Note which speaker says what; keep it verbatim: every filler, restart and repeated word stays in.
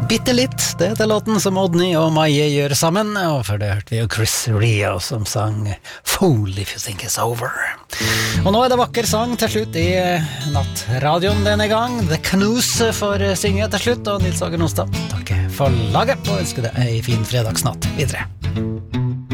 Speaker 1: Bitte litt, det heter låten som Odny og Maie gjør sammen, og for det hørte vi jo Chris Rio som sang Fool If You Think It's Over. Og nå er det vakker sang til slutt i nattradioen denne gang. The Canoes får synge til slutt, og Nils Åge Nostad takker for laget og ønsker deg en fin fredagsnatt videre.